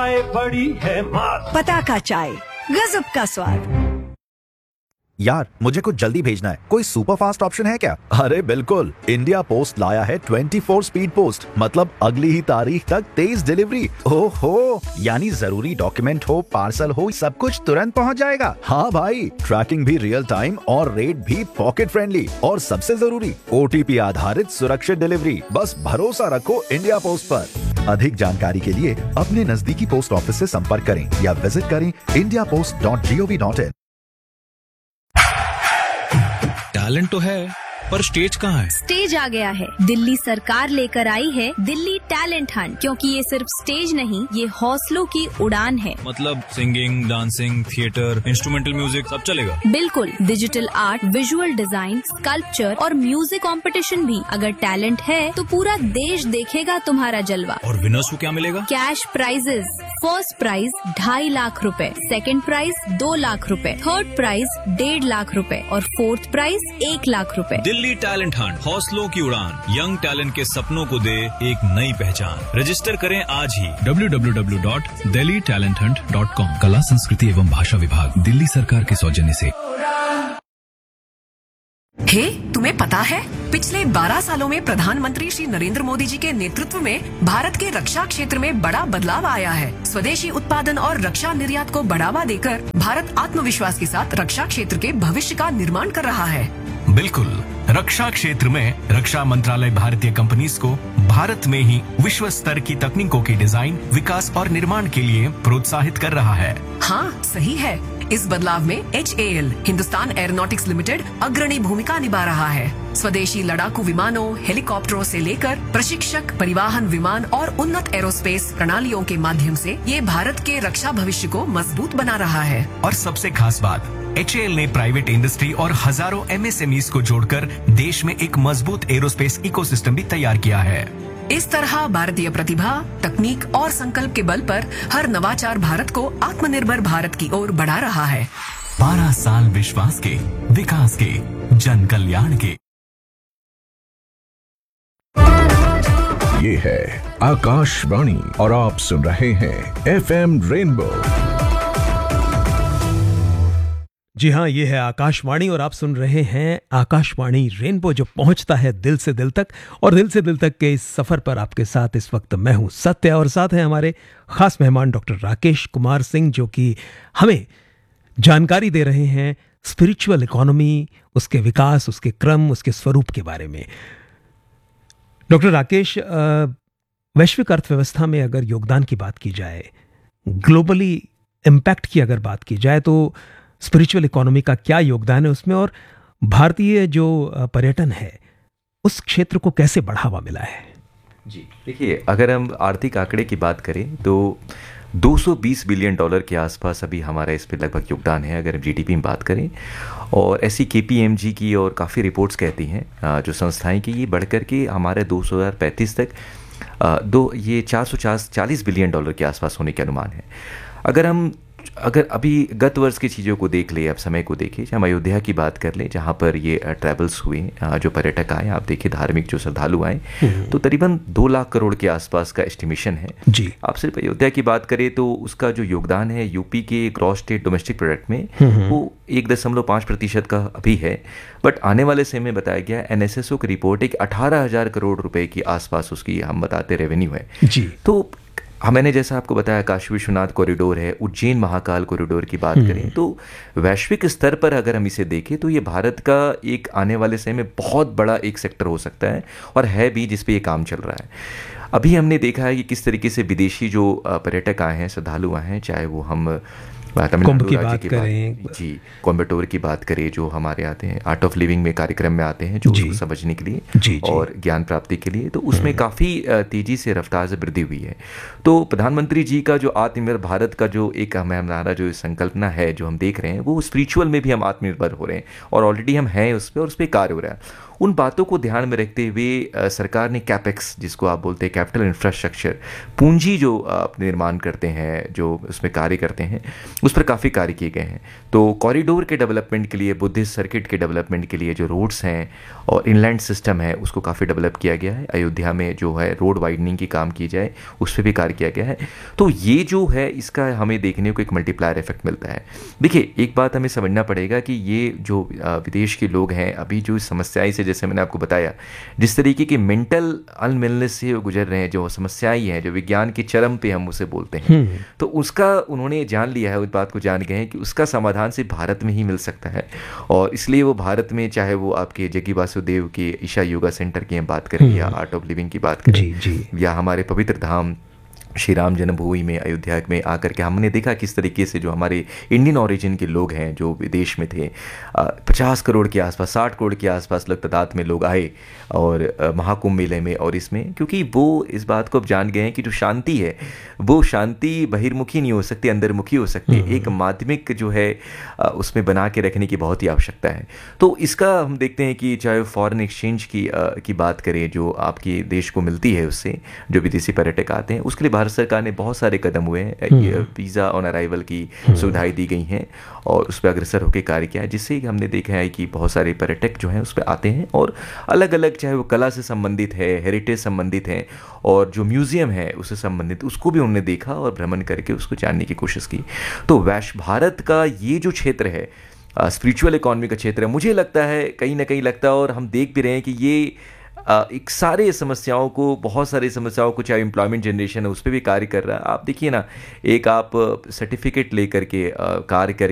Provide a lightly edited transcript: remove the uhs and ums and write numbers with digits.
चाय बड़ी है मात। पताका चाय, गजब का स्वाद। यार मुझे कुछ जल्दी भेजना है, कोई सुपर फास्ट ऑप्शन है क्या? अरे बिल्कुल, इंडिया पोस्ट लाया है 24 स्पीड पोस्ट, मतलब अगली ही तारीख तक तेज डिलीवरी। ओहो, यानी जरूरी डॉक्यूमेंट हो, पार्सल हो, सब कुछ तुरंत पहुंच जाएगा। हाँ भाई, ट्रैकिंग भी रियल टाइम और रेट भी पॉकेट फ्रेंडली, और सबसे जरूरी OTP आधारित सुरक्षित डिलीवरी। बस भरोसा रखो इंडिया पोस्ट पर। अधिक जानकारी के लिए अपने नजदीकी पोस्ट ऑफिस से संपर्क करें या विजिट करें indiapost.gov.in। टैलेंट तो है, पर स्टेज कहाँ है? स्टेज आ गया है। दिल्ली सरकार लेकर आई है दिल्ली टैलेंट हंट, क्योंकि ये सिर्फ स्टेज नहीं, ये हौसलों की उड़ान है। मतलब singing, dancing, theatre, instrumental music सब चलेगा? बिल्कुल, digital art, visual design, sculpture और म्यूजिक कंपटीशन भी। अगर टैलेंट है तो पूरा देश देखेगा तुम्हारा जलवा। और विनर्स को क्या मिलेगा? Cash prices. First prize 2.5 lakh रुपए, सेकंड प्राइज 2 लाख रुपए, थर्ड प्राइज 1.5 लाख रुपए और फोर्थ प्राइज 1 लाख रुपए। दिल्ली टैलेंट हंट, हौसलों की उड़ान, यंग टैलेंट के सपनों को दे एक नई पहचान। रजिस्टर करें आज ही www.delhitalenthunt.com। कला, संस्कृति एवं भाषा विभाग, दिल्ली सरकार के सौजन्य से। तुम्हें पता है पिछले 12 सालों में प्रधानमंत्री श्री नरेंद्र मोदी जी के नेतृत्व में भारत के रक्षा क्षेत्र में बड़ा बदलाव आया है। स्वदेशी उत्पादन और रक्षा निर्यात को बढ़ावा देकर भारत आत्मविश्वास के साथ रक्षा क्षेत्र के भविष्य का निर्माण कर रहा है। बिल्कुल, रक्षा क्षेत्र में रक्षा मंत्रालय भारतीय कंपनीज को भारत में ही विश्व स्तर की तकनीकों की डिजाइन, विकास और निर्माण के लिए प्रोत्साहित कर रहा है। हाँ, सही है। इस बदलाव में HAL, हिंदुस्तान एरोनॉटिक्स लिमिटेड अग्रणी भूमिका निभा रहा है। स्वदेशी लड़ाकू विमानों, हेलीकॉप्टरों से लेकर प्रशिक्षक, परिवहन विमान और उन्नत एरोस्पेस प्रणालियों के माध्यम से ये भारत के रक्षा भविष्य को मजबूत बना रहा है। और सबसे खास बात, HAL ने प्राइवेट इंडस्ट्री और हजारों MSMEs को जोड़कर देश में एक मजबूत एरोस्पेस इकोसिस्टम भी तैयार किया है। इस तरह भारतीय प्रतिभा, तकनीक और संकल्प के बल पर हर नवाचार भारत को आत्मनिर्भर भारत की ओर बढ़ा रहा है। 12 साल विश्वास के, विकास के, जन कल्याण के। ये है आकाशवाणी और आप सुन रहे हैं FM रेनबो। जी हाँ, ये है आकाशवाणी और आप सुन रहे हैं आकाशवाणी रेनबो, जो पहुंचता है दिल से दिल तक। और दिल से दिल तक के इस सफर पर आपके साथ इस वक्त मैं हूं सत्य, और साथ हैं हमारे खास मेहमान डॉक्टर राकेश कुमार सिंह, जो कि हमें जानकारी दे रहे हैं स्पिरिचुअल इकोनॉमी, उसके विकास, उसके क्रम, उसके स्वरूप के बारे में। डॉक्टर राकेश, वैश्विक अर्थव्यवस्था में अगर योगदान की बात की जाए, ग्लोबली इम्पैक्ट की अगर बात की जाए, तो स्पिरिचुअल इकोनॉमी का क्या योगदान है उसमें, और भारतीय जो पर्यटन है उस क्षेत्र को कैसे बढ़ावा मिला है? जी देखिए, अगर हम आर्थिक आंकड़े की बात करें तो $220 बिलियन के आसपास अभी हमारा इस पर लगभग योगदान है, अगर हम GDP में बात करें। और ऐसी KPMG की और काफ़ी रिपोर्ट्स कहती हैं जो संस्थाएं की, ये बढ़कर के हमारे 2035 तक ये $440 बिलियन के आसपास होने के अनुमान है। अगर अभी गत वर्ष की चीज़ों को देख ले, अब समय को देखें, हम अयोध्या की बात कर लें, जहाँ पर ये ट्रैवल्स हुए, जो पर्यटक आए, आप देखिए धार्मिक जो श्रद्धालु आए, तो करीबन 2 लाख करोड़ के आसपास का एस्टिमेशन है जी। आप सिर्फ अयोध्या की बात करें तो उसका जो योगदान है यूपी के ग्रॉस स्टेट डोमेस्टिक प्रोडक्ट में वो 1.5% का अभी है। बट आने वाले समय में बताया गया, NSSO की रिपोर्ट है कि 18,000 करोड़ रुपए के आसपास उसकी हम बताते रेवेन्यू है जी। तो मैंने जैसा आपको बताया, काशी विश्वनाथ कॉरिडोर है, उज्जैन महाकाल कॉरिडोर की बात करें तो वैश्विक स्तर पर अगर हम इसे देखें तो ये भारत का एक आने वाले समय में बहुत बड़ा एक सेक्टर हो सकता है, और है भी, जिस पे ये काम चल रहा है। अभी हमने देखा है कि किस तरीके से विदेशी जो पर्यटक आए हैं, श्रद्धालु आए हैं, चाहे वो हम तमिलनाडु राज्य की बात जी, कोयम्बटूर की बात करें, जो हमारे आते हैं आर्ट ऑफ लिविंग में कार्यक्रम में आते हैं, जो उसको समझने के लिए जी, और ज्ञान प्राप्ति के लिए, तो उसमें काफ़ी तेज़ी से रफ्तार से वृद्धि हुई है। तो प्रधानमंत्री जी का जो आत्मनिर्भर भारत का जो एक हमारा जो संकल्पना है, जो हम देख रहे हैं, वो स्पिरिचुअल में भी हम आत्मनिर्भर हो रहे हैं, और ऑलरेडी हम हैं उस पर, और उस पर कार्य हो रहा है। उन बातों को ध्यान में रखते हुए सरकार ने कैपेक्स, जिसको आप बोलते हैं कैपिटल इंफ्रास्ट्रक्चर, पूंजी जो निर्माण करते हैं, जो उसमें कार्य करते हैं, उस पर काफ़ी कार्य किए गए हैं। तो कॉरिडोर के डेवलपमेंट के लिए, बुद्धिस्ट सर्किट के डेवलपमेंट के लिए जो रोड्स हैं और इनलैंड सिस्टम है उसको काफ़ी डेवलप किया गया है। अयोध्या में जो है रोड वाइडनिंग की काम की जाए उस पर भी कार्य किया गया है। तो ये जो है इसका हमें देखने को एक मल्टीप्लायर इफेक्ट मिलता है। देखिए, एक बात हमें समझना पड़ेगा कि ये जो विदेश के लोग हैं अभी जो समस्याएं से, जैसे मैंने आपको बताया, जिस तरीके की मेंटल अनवेलनेस से गुजर रहे हैं, जो समस्याएं हैं, जो विज्ञान के चरम पे हम उसे बोलते हैं, तो उसका उन्होंने जान लिया है, उस बात को जान गए हैं कि उसका समाधान सिर्फ भारत में ही मिल सकता है। और इसलिए वो भारत में, चाहे वो आपके जग्गी वासुदेव के ईशा योगा सेंटर की हम बात करें या आर्ट ऑफ लिविंग की बात करें, या हमारे पवित्र धाम श्री राम जन्मभूमि में अयोध्या में आकर के हमने देखा किस तरीके से जो हमारे इंडियन ओरिजिन के लोग हैं जो विदेश में थे, 50 करोड़ के आसपास, 60 करोड़ के आसपास लोग तादाद में लोग आए और महाकुंभ मेले में, और इसमें क्योंकि वो इस बात को अब जान गए हैं कि जो शांति है वो शांति बहिर्मुखी नहीं हो सकती, अंदरमुखी हो सकती है। एक माध्यमिक जो है उसमें बना के रखने की बहुत ही आवश्यकता है। तो इसका हम देखते हैं कि चाहे फॉरेन एक्सचेंज की बात करें जो आपके देश को मिलती है, उससे जो विदेशी पर्यटक आते हैं, उसके लिए भारत सरकार ने बहुत सारे कदम हुए हैं। वीज़ा ऑन अराइवल की सुविधाएं दी गई हैं और उस पर अग्रसर होकर कार्य किया है, जिससे हमने देखा है कि बहुत सारे पर्यटक जो हैं उस पर आते हैं और अलग अलग, चाहे वो कला से संबंधित है, हेरिटेज संबंधित है, और जो म्यूजियम है उससे संबंधित, उसको भी उन्होंने देखा और भ्रमण करके उसको जानने की कोशिश की। तो वैश्व भारत का ये जो क्षेत्र है, स्पिरिचुअल इकोनॉमी का क्षेत्र है, मुझे लगता है कहीं ना कहीं लगता है, और हम देख भी रहे हैं कि ये एक सारे समस्याओं को, बहुत सारी समस्याओं को, चाहे एम्प्लॉयमेंट जनरेशन है उस पर भी कार्य कर रहा है। आप देखिए ना, एक आप सर्टिफिकेट लेकर के कार्य कर